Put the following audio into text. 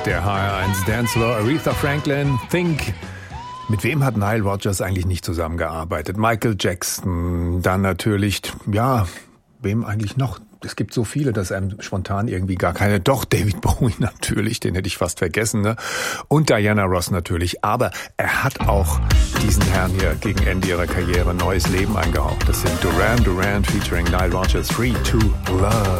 der HR1 Dancefloor, Aretha Franklin, Think. Mit wem hat Nile Rodgers eigentlich nicht zusammengearbeitet? Michael Jackson, dann natürlich, ja, wem eigentlich noch? Es gibt so viele, dass einem spontan irgendwie gar keine... Doch, David Bowie natürlich, den hätte ich fast vergessen, ne? Und Diana Ross natürlich. Aber er hat auch diesen Herrn hier gegen Ende ihrer Karriere neues Leben eingehaucht. Das sind Duran Duran featuring Nile Rodgers, Free to Love.